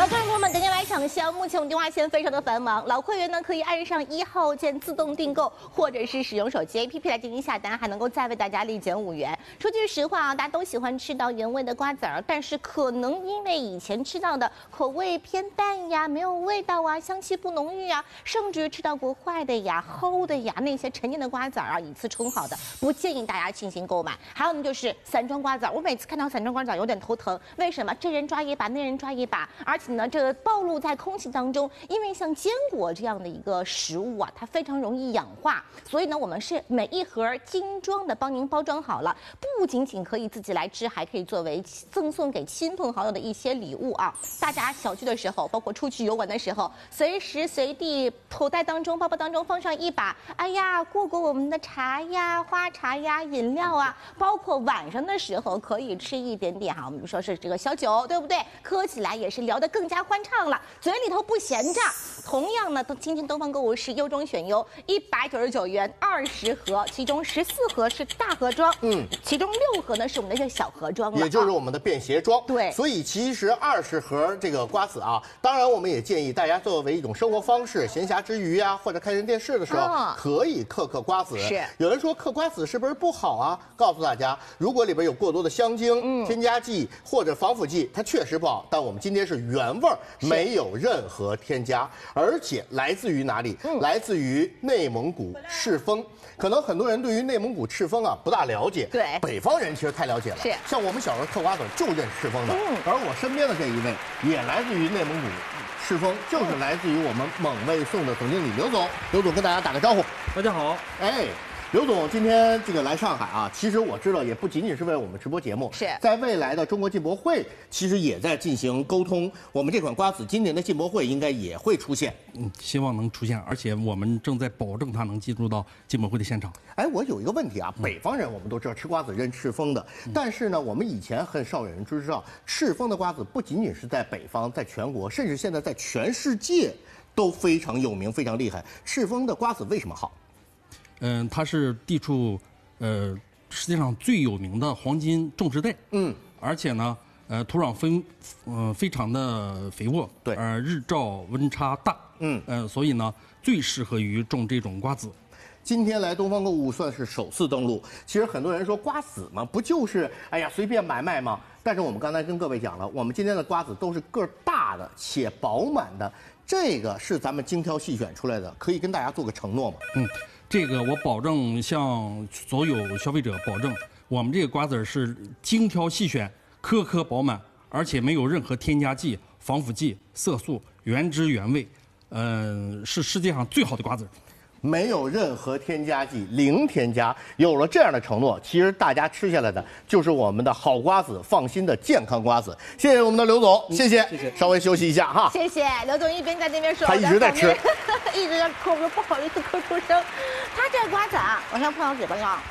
观众朋友们，赶紧来抢销！目前我们电话线非常的繁忙，老会员呢可以按上1号键自动订购，或者是使用手机 APP 来进行下单，还能够再为大家立减5元。说句实话啊，大家都喜欢吃到原味的瓜子儿，但是可能因为以前吃到的口味偏淡呀，没有味道啊，香气不浓郁啊，甚至于吃到过坏的呀、齁的呀，那些陈年的瓜子儿啊，以次充好的，不建议大家进行购买。还有呢，就是散装瓜子儿，我每次看到散装瓜子儿有点头疼，为什么？这人抓一把，那人抓一把，而且呢，这个暴露在空气当中，因为像坚果这样的一个食物啊，它非常容易氧化，所以呢，我们是每一盒精装的帮您包装好了，不仅仅可以自己来吃，还可以作为赠送给亲朋好友的一些礼物啊。大家小聚的时候，包括出去游玩的时候，随时随地口袋当中、包包当中放上一把，哎呀，过我们的茶呀、花茶呀、饮料啊，包括晚上的时候可以吃一点点哈，我们说是这个小酒，对不对？喝起来也是聊得更加欢畅了，嘴里头不闲着。同样呢，今天东方购物是优中选优，199元20盒，其中14盒是大盒装，其中6盒呢是我们的这小盒装， 也就是我们的便携装。 对， 所以其实20盒这个瓜子啊，当然我们也建议大家作为一种生活方式，闲暇之余啊，或者看电视的时候，可以嗑瓜子。 是， 有人说嗑瓜子是不是不好啊？告诉大家，如果里边有过多的香精、添加剂或者防腐剂，它确实不好。但我们今天是原味儿，没有任何添加，而且来自于哪里？来自于内蒙古赤峰。可能很多人对于内蒙古赤峰啊不大了解， 对， 北方人其实太了解了。 是， 像我们小时候嗑瓜子就认赤峰的，而我身边的这一位也来自于内蒙古赤峰，就是来自于我们猛味颂的总经理刘总。刘总跟大家打个招呼。 大家好， 哎。刘总今天这个来上海啊，其实我知道也不仅仅是为了我们直播节目， 是在未来的中国进博会，其实也在进行沟通。我们这款瓜子今年的进博会应该也会出现， 希望能出现，而且我们正在保证它能进入到进博会的现场。 哎，我有一个问题啊，北方人我们都知道吃瓜子认赤峰的，但是呢，我们以前很少有人知道，赤峰的瓜子不仅仅是在北方，在全国，甚至现在在全世界都非常有名，非常厉害。赤峰的瓜子为什么好？ 它是地处世界上最有名的黄金种植带，而且呢，土壤非常的肥沃， 对， 日照温差大，所以呢，最适合于种这种瓜子。 今天来东方购物算是首次登陆。其实很多人说瓜子嘛，不就是哎呀随便买卖吗？但是我们刚才跟各位讲了，我们今天的瓜子都是个大的且饱满的，这个是咱们精挑细选出来的，可以跟大家做个承诺吗？ 这个我保证向所有消费者保证，我们这个瓜子是精挑细选、颗颗饱满，而且没有任何添加剂、防腐剂、色素，原汁原味，是世界上最好的瓜子。 没有任何添加剂，零添加。有了这样的承诺，其实大家吃下来的就是我们的好瓜子，放心的健康瓜子。谢谢我们的刘总，谢谢，稍微休息一下哈。 谢谢刘总，一边在那边说， 他一直在吃， 一直在抠，不好意思抠出声。他这瓜子啊，我先碰到嘴巴上，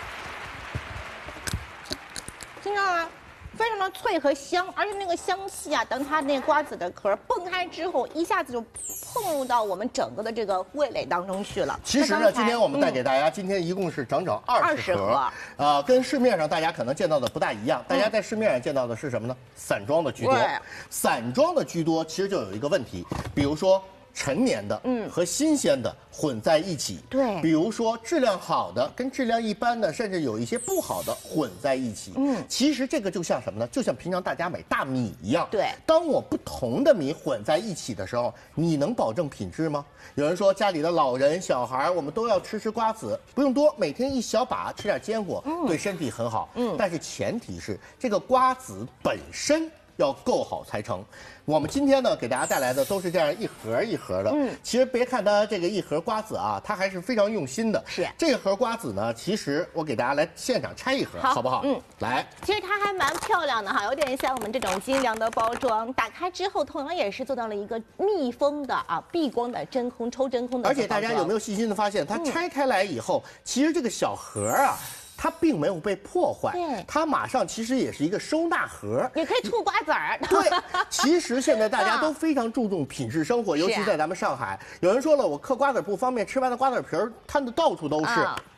听到吗？非常的脆和香，而且那个香气啊，等它那瓜子的壳崩开之后，一下子就碰入到我们整个的这个味蕾当中去了。 其实呢，今天我们带给大家，今天一共是整整20盒，跟市面上大家可能见到的不大一样。大家在市面上见到的是什么呢？散装的居多。散装的居多，其实就有一个问题，比如说陈年的，和新鲜的混在一起。 对， 比如说质量好的跟质量一般的，甚至有一些不好的混在一起。其实这个就像什么呢？就像平常大家买大米一样。 对， 当我不同的米混在一起的时候，你能保证品质吗？有人说家里的老人、小孩，我们都要吃瓜子，不用多，每天一小把，吃点坚果，对身体很好。但是前提是这个瓜子本身要够好才成。我们今天呢，给大家带来的都是这样一盒一盒的。其实别看它这个一盒瓜子啊，它还是非常用心的。 是这盒瓜子呢，其实我给大家来现场拆一盒，好不好？来。 其实它还蛮漂亮的哈，有点像我们这种精良的包装。打开之后，同样也是做到了一个密封的啊，避光的真空抽真空的。 而且大家有没有细心的发现，它拆开来以后，其实这个小盒啊。它并没有被破坏，它马上其实也是一个收纳盒， 也可以吐瓜子儿。 对，其实现在大家都非常注重品质生活，尤其在咱们上海。有人说了，我嗑瓜子不方便，吃完的瓜子皮儿摊的到处都是，不用。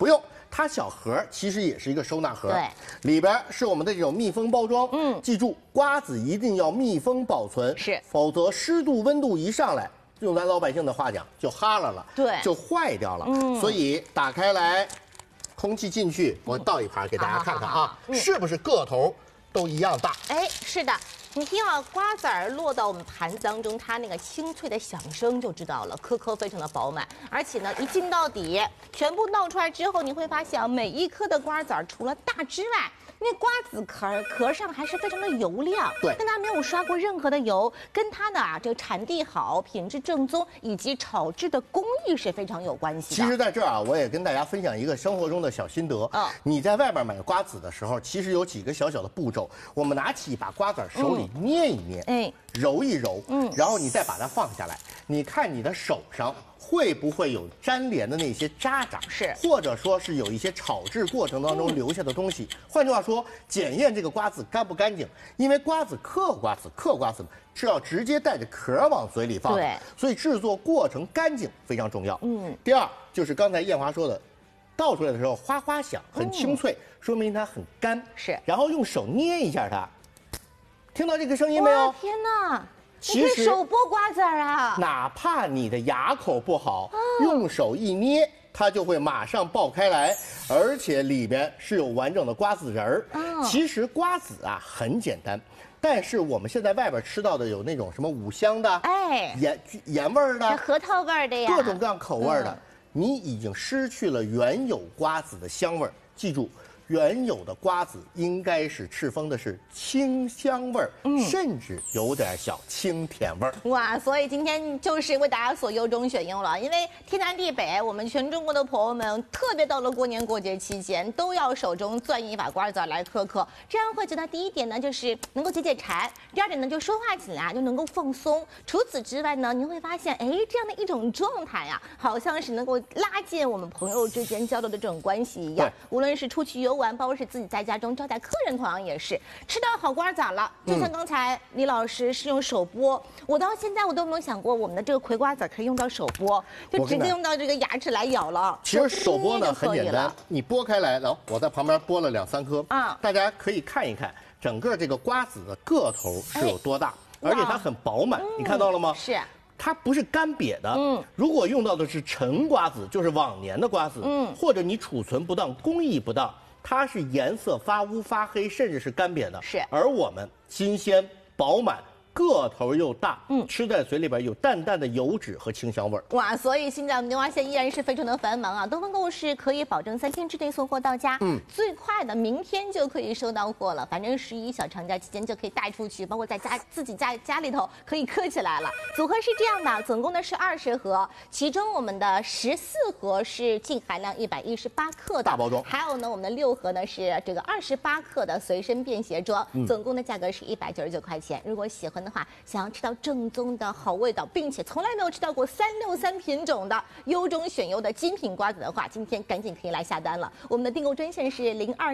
它小盒其实也是一个收纳盒， 对， 里边是我们的这种密封包装。记住，瓜子一定要密封保存， 是， 否则湿度、温度一上来，用咱老百姓的话讲，就哈喇了， 对， 就坏掉了。所以打开来，空气进去，我倒一盘给大家看看啊，是不是个头都一样大？ 哎，是的。你听啊，瓜子儿落到我们盘子当中，它那个清脆的响声就知道了，颗颗非常的饱满，而且呢，一进到底，全部倒出来之后，你会发现啊，每一颗的瓜子儿除了大之外，那瓜子壳上还是非常的油亮， 对， 但它没有刷过任何的油，跟它的这个产地好、品质正宗以及炒制的工艺是非常有关系的。 其实，在这儿啊，我也跟大家分享一个生活中的小心得。你在外边买瓜子的时候，其实有几个小小的步骤。我们拿起一把瓜子，手里捏一捏，揉一揉，然后你再把它放下来，你看你的手上会不会有粘连的那些渣渣， 是， 或者说是有一些炒制过程当中留下的东西。换句话说，检验这个瓜子干不干净，因为嗑瓜子是要直接带着壳往嘴里放的， 对， 所以制作过程干净非常重要。第二就是刚才艳华说的，倒出来的时候哗哗响，很清脆，说明它很干。 是， 然后用手捏一下它，听到这个声音没有？ 天哪！ 其实手剥瓜子儿啊， 哪怕你的牙口不好，用手一捏，它就会马上爆开来，而且里边是有完整的瓜子仁儿。其实瓜子啊很简单，但是我们现在外边吃到的有那种什么五香的，盐味儿的， 核桃味儿的呀， 各种各样口味的，你已经失去了原有瓜子的香味儿。记住。原有的瓜子应该是赤峰的是清香味儿，甚至有点小清甜味儿。 哇，所以今天就是为大家所优中选优了，因为天南地北，我们全中国的朋友们，特别到了过年过节期间，都要手中攥一把瓜子来嗑，这样会觉得第一点呢，就是能够解馋；第二点呢，就说话起来就能够放松。除此之外呢，你会发现，哎，这样的一种状态呀，好像是能够拉近我们朋友之间交流的这种关系一样。无论是出去游玩，包括是自己在家中招待客人，同样也是吃到好瓜子了。就像刚才李老师是用手剥，我到现在我都没有想过我们的这个葵瓜子可以用到手剥，就直接用到这个牙齿来咬了。 其实手剥呢很简单，你剥开来，然后我在旁边剥了2、3颗啊，大家可以看一看整个这个瓜子的个头是有多大，而且它很饱满，你看到了吗？ 是。 它不是干瘪的，如果用到的是陈瓜子，就是往年的瓜子，或者你储存不当、工艺不当，它是颜色发乌发黑，甚至是干瘪的。 是， 而我们新鲜饱满。个头又大，吃在嘴里边有淡淡的油脂和清香味儿。 哇，所以现在我们牛蛙县依然是非常的繁忙啊，东方购物是可以保证3天之内送货到家，最快的明天就可以收到货了。反正11小长假期间就可以带出去，包括在自己家里头可以嗑起来了。组合是这样的，总共呢是20盒，其中我们的14盒是净含量118克的大包装， 还有呢我们的6盒呢是这个28克的随身便携装，总共的价格是199块钱。如果喜欢的话，想要吃到正宗的好味道，并且从来没有吃到过363品种的优中选优的精品瓜子的话，今天赶紧可以来下单了。我们的订购专线是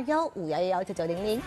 0215119900。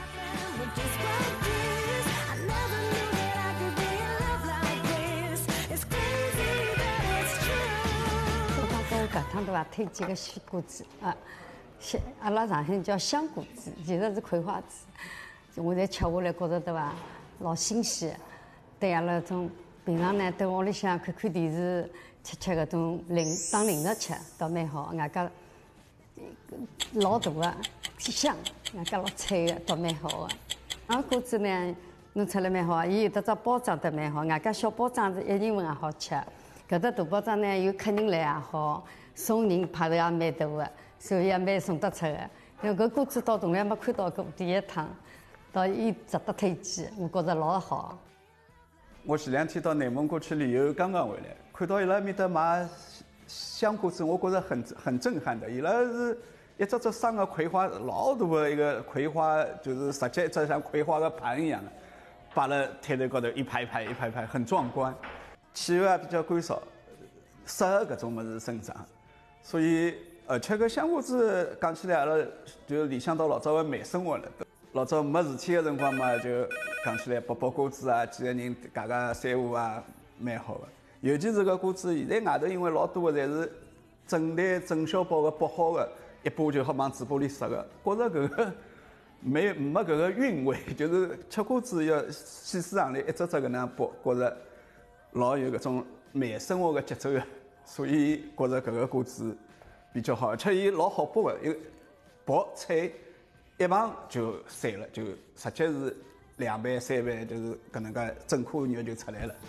搿趟对伐？推荐个西瓜子啊，阿拉上海叫香瓜子，其实是葵花籽。我才吃下来，觉着对伐，老新鲜。对阿拉种平常呢，在屋里向看看电视，吃搿种当零食吃，倒蛮好。外加老大个香，外加老脆个，倒蛮好个。瓜子呢，弄出来蛮好，伊有得只包装得蛮好，外加小包装是1人份也好吃。搿只大包装呢，有客人来也好，送人派头也蛮大个，所以也蛮送得出个。因为搿瓜子到从来没看到过，第一趟，到伊值得推荐，我觉着老好。 我前2天到内蒙古去旅游，刚刚回来，看到伊拉面搭卖香瓜子，我觉着很震撼的。伊拉是一只生个葵花，老大的一个葵花，就是直接一只像葵花的盘一样的，摆辣摊头高头一排排，很壮观。气候也比较干燥，适合搿种物事生长，所以而且搿香瓜子讲起来，阿拉就联想到老早个慢生活了。老早没事体个辰光嘛，就讲起来剥瓜子啊，几个人家三胡啊，蛮好个。尤其是搿瓜子，现在外头因为老多个侪是整袋整小包个剥好个， 一把就好往嘴巴里塞个，觉着搿个没搿个韵味，就是吃瓜子要细水长流，一只只搿能样剥，觉着老有搿种慢生活个节奏个，所以觉着搿个瓜子比较好，而且伊老好剥个，又薄脆，一碰就散了，就直接是2瓣3瓣，就是搿能介整颗肉就出来了。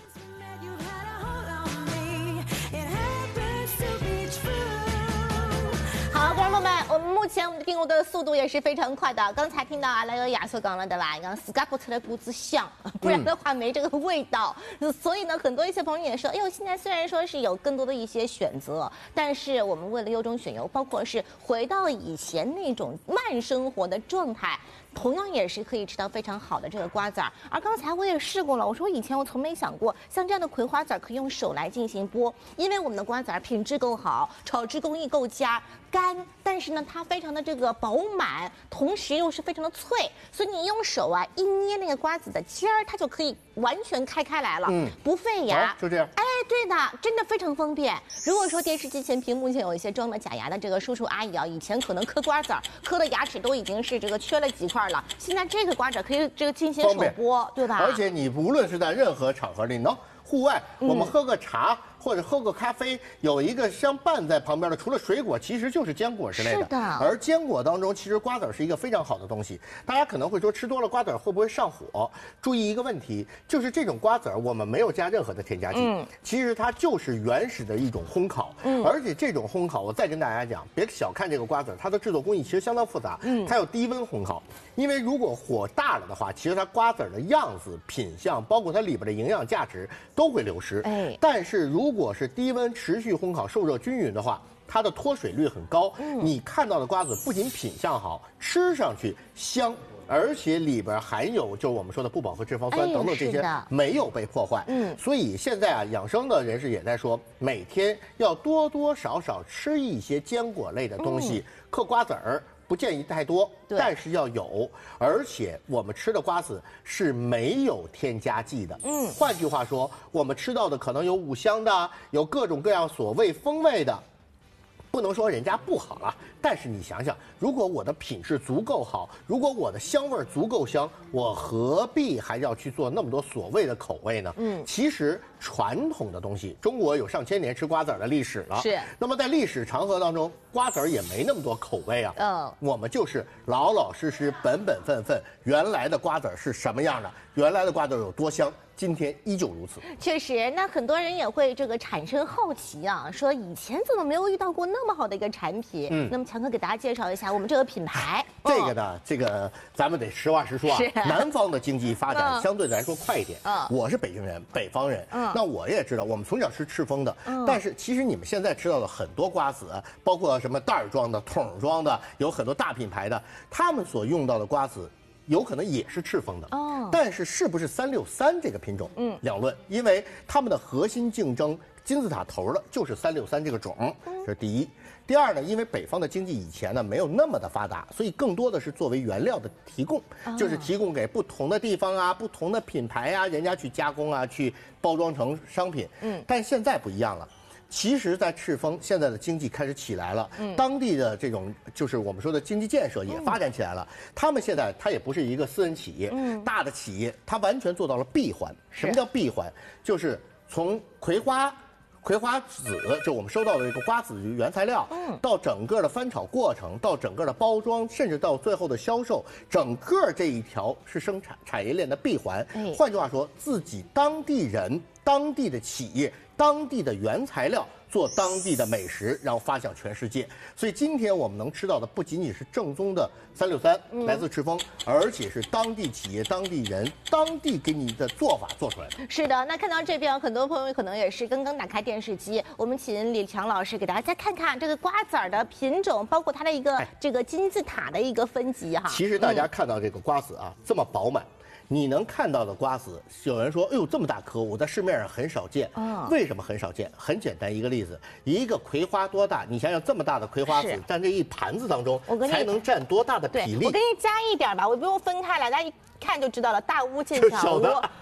好，观众朋友们，我们目前订购的速度也是非常快的。刚才听到阿拉个亚所讲了，对吧？讲自家剥出来瓜子香，不然的话没这个味道。所以呢，很多一些朋友也说，哎呦，现在虽然说是有更多的一些选择，但是我们为了优中选优，包括是回到以前那种慢生活的状态。同样也是可以吃到非常好的这个瓜子儿，而刚才我也试过了，我说以前我从没想过，像这样的葵花籽儿可以用手来进行剥，因为我们的瓜子儿品质够好，炒制工艺够佳，干，但是呢它非常的这个饱满，同时又是非常的脆，所以你用手啊一捏那个瓜子的尖儿，它就可以完全开来了，不费牙， 就这样。 哎，对的，真的非常方便。如果说电视机前屏幕前有一些装了假牙的这个叔叔阿姨啊，以前可能嗑瓜子儿，嗑的牙齿都已经是这个缺了几块了，现在这个瓜子可以这个进行手剥，对吧？ 而且你无论是在任何场合里，能户外，我们喝个茶。或者喝个咖啡，有一个相伴在旁边的，除了水果，其实就是坚果之类的。 是的。 而坚果当中，其实瓜子是一个非常好的东西。大家可能会说，吃多了瓜子会不会上火？注意一个问题，就是这种瓜子我们没有加任何的添加剂，其实它就是原始的一种烘烤。而且这种烘烤，我再跟大家讲，别小看这个瓜子，它的制作工艺其实相当复杂。它有低温烘烤，因为如果火大了的话，其实它瓜子的样子、品相，包括它里边的营养价值都会流失。但是如果是低温持续烘烤、受热均匀的话，它的脱水率很高。你看到的瓜子不仅品相好，吃上去香，而且里边含有就是我们说的不饱和脂肪酸等等这些没有被破坏。所以现在啊，养生的人士也在说，每天要多多少少吃一些坚果类的东西，嗑瓜子儿。不建议太多，但是要有，而且我们吃的瓜子是没有添加剂的。换句话说，我们吃到的可能有5香的，有各种各样所谓风味的，不能说人家不好了。但是你想想，如果我的品质足够好，如果我的香味足够香，我何必还要去做那么多所谓的口味呢？其实传统的东西，中国有上千年吃瓜子的历史了。是。那么在历史长河当中，瓜子也没那么多口味啊。我们就是老老实实、本本分分，原来的瓜子是什么样的，原来的瓜子有多香。今天依旧如此。 确实，那很多人也会这个产生好奇啊，说以前怎么没有遇到过那么好的一个产品？那么强哥给大家介绍一下我们这个品牌。 这个呢，这个咱们得实话实说啊。南方的经济发展相对来说快一点。我是北京人，北方人。那我也知道，我们从小吃赤峰的。但是其实你们现在吃到的很多瓜子，包括什么袋装的、桶装的，有很多大品牌的，他们所用到的瓜子。有可能也是赤峰的，但是是不是363这个品种，两论，因为他们的核心竞争金字塔头的就是363这个种，这是第一。第二呢，因为北方的经济以前呢没有那么的发达，所以更多的是作为原料的提供，就是提供给不同的地方啊、不同的品牌啊，人家去加工啊，去包装成商品。但现在不一样了。其实，在赤峰现在的经济开始起来了，当地的这种就是我们说的经济建设也发展起来了。他们现在它也不是一个私人企业，大的企业，它完全做到了闭环。什么叫闭环？就是从葵花籽，就我们收到的这个瓜子原材料，到整个的翻炒过程，到整个的包装，甚至到最后的销售，整个这一条是生产产业链的闭环。换句话说，自己当地人、当地的企业。当地的原材料做当地的美食，然后发向全世界。所以今天我们能吃到的不仅仅是正宗的363，来自赤峰，而且是当地企业、当地人、当地给你的做法做出来的。 是的，那看到这边，很多朋友可能也是刚刚打开电视机，我们请李强老师给大家再看看这个瓜子的品种，包括它的一个这个金字塔的一个分级哈。 其实大家看到这个瓜子啊，这么饱满。你能看到的瓜子，有人说，哎呦，这么大颗，我在市面上很少见。为什么很少见？很简单一个例子，一个葵花多大？你想想，这么大的葵花籽，占这一盘子当中，才能占多大的比例？ 我给你加一点吧，我不用分开来，大家一看就知道了，大屋见小屋。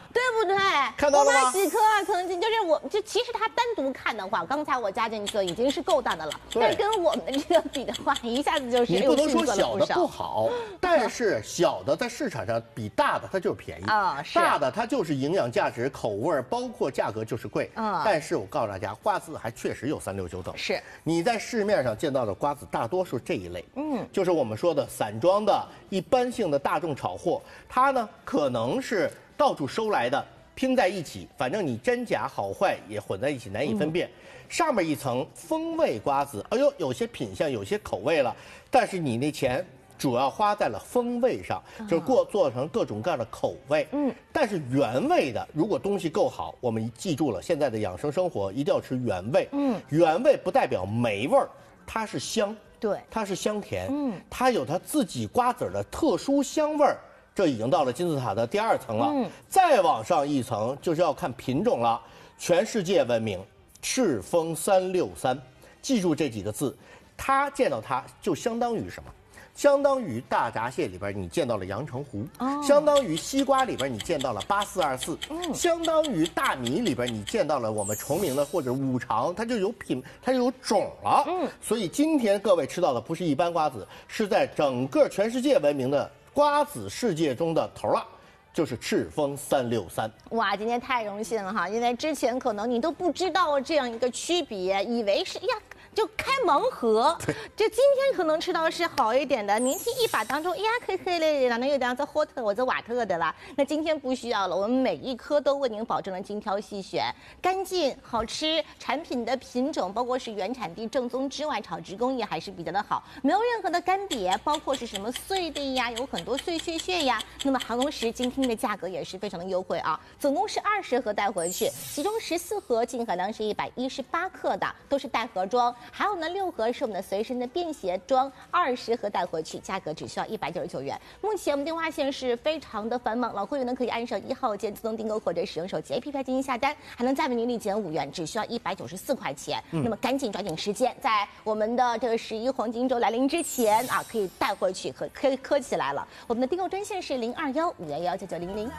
对不对？ 看到了吗？ 我买几颗啊？曾经就其实它单独看的话，刚才我加进去的已经是够大的了。但跟我们这个比的话，一下子就是你不能说小的不不好，但是小的在市场上比大的它就是便宜啊， 大的它就是营养价值、口味包括价格就是贵。但是我告诉大家，瓜子还确实有369等。 是你在市面上见到的瓜子大多数这一类，就是我们说的散装的、一般性的大众炒货，它呢可能是到处收来的，拼在一起，反正你真假好坏也混在一起，难以分辨。上面一层风味瓜子，哎呦，有些品相，有些口味了，但是你那钱主要花在了风味上，就是做成各种各样的口味。但是原味的，如果东西够好，我们记住了，现在的养生生活一定要吃原味。原味不代表没味儿，它是香， 对， 它是香甜，它有它自己瓜子的特殊香味儿。这已经到了金字塔的第2层了，再往上一层就是要看品种了。全世界闻名，赤峰363，记住这几个字，它见到它就相当于什么？相当于大闸蟹里边你见到了阳澄湖，相当于西瓜里边你见到了8424，相当于大米里边你见到了我们崇明的或者五常，它就有品，它就有种了。所以今天各位吃到的不是一般瓜子，是在整个全世界闻名的瓜子世界中的头了，就是赤峰363。 哇，今天太荣幸了哈，因为之前可能你都不知道这样一个区别，以为是呀。就开盲盒，就今天可能吃到是好一点的，年轻一把当中，哎呀，黑黑的，哪能有这样子火特或者瓦特的啦？那今天不需要了，我们每一颗都为您保证了精挑细选、干净、好吃，产品的品种包括是原产地正宗之外，炒制工艺还是比较的好，没有任何的干瘪，包括是什么碎的呀，有很多碎屑呀。那么同时今天的价格也是非常的优惠啊，总共是20盒带回去，其中14盒净含量是118克的，都是带盒装。还有呢，6盒是我们的随身的便携装，20盒带回去，价格只需要199元。目前我们电话线是非常的繁忙，老会员呢可以按上1号键自动订购或者使用手机 APP 进行下单，还能再为您立减5元，只需要194块钱。那么赶紧抓紧时间，在我们的这个11黄金周来临之前啊，可以带回去，可以磕起来了。我们的订购专线是021-511-9900。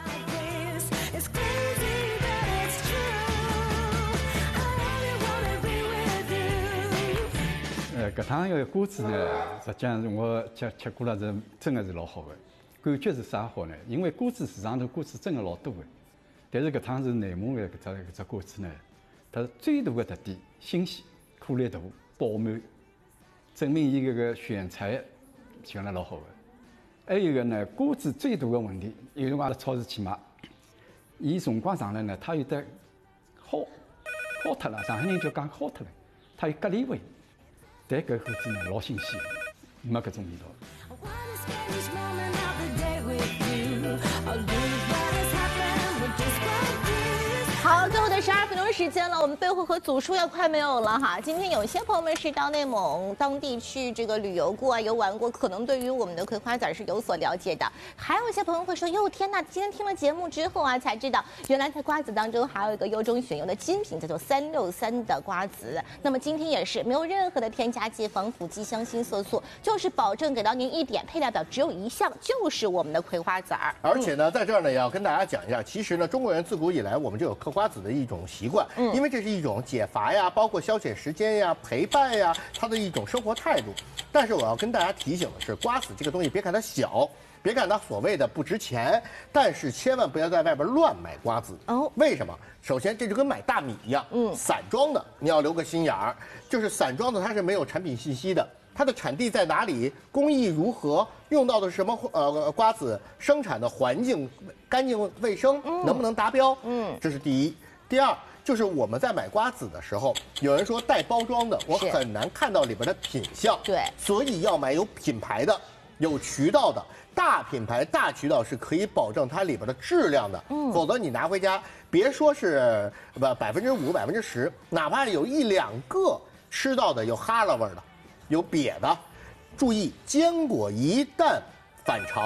搿趟个瓜子呢，实际上我吃过了，是真的是老好的。感觉是啥好呢？因为瓜子市场头瓜子真的老多的，但是搿趟是内蒙的搿只瓜子呢，它最大的特点新鲜、颗粒大、饱满，证明伊搿个选材选得老好的。还有一个呢，瓜子最大的问题，有辰光到超市去买，伊辰光长了呢，它有得好脱了，上海人就讲好脱了，它有蛤蜊味。但搿果子呢，老新鲜，没搿种味道。 好，最后的12分钟时间了，我们备货和组数要快没有了哈。今天有些朋友们是到内蒙当地去这个旅游过啊、游玩过，可能对于我们的葵花籽是有所了解的。还有一些朋友会说，哟天哪，今天听了节目之后啊，才知道原来在瓜子当中还有一个优中选优的精品，叫做363的瓜子。那么今天也是没有任何的添加剂、防腐剂、香辛色素，就是保证给到您一点，配料表只有一项，就是我们的葵花籽儿。 而且呢，在这儿呢也要跟大家讲一下，其实呢，中国人自古以来我们就有嗑瓜子的一种习惯，因为这是一种解乏呀，包括消遣时间呀、陪伴呀，它的一种生活态度。但是我要跟大家提醒的是，瓜子这个东西别看它小，别看它所谓的不值钱，但是千万不要在外边乱买瓜子哦。为什么？首先这就跟买大米一样，散装的你要留个心眼儿，就是散装的它是没有产品信息的。它的产地在哪里？工艺如何？用到的是什么瓜子？生产的环境干净卫生，能不能达标？这是第一。第二就是我们在买瓜子的时候，有人说带包装的，我很难看到里边的品相。 对， 所以要买有品牌的、有渠道的。大品牌、大渠道是可以保证它里边的质量的，否则你拿回家，别说是5%、10%，哪怕有1、2个吃到的有哈喇味的。有瘪的，注意坚果一旦反潮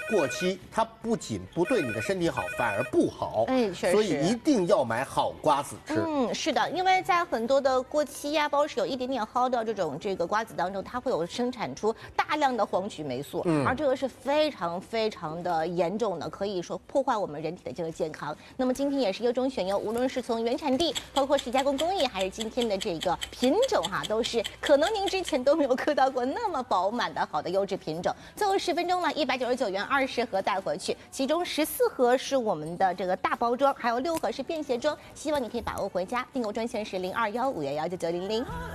过期，它不仅不对你的身体好，反而不好。 哎，确实。 所以一定要买好瓜子吃。 是的，因为在很多的过期呀，包括是有一点点蒿的这个瓜子当中，它会有生产出大量的黄曲霉素，而这个是非常非常的严重的，可以说破坏我们人体的这个健康。那么今天也是优中选优，无论是从原产地，包括是加工工艺，还是今天的这个品种哈，都是可能您之前都没有嗑到过那么饱满的好的优质品种。最后10分钟了，199元20盒带回去，其中14盒是我们的这个大包装，还有6盒是便携装，希望你可以把握回家。订购专线是0215119900。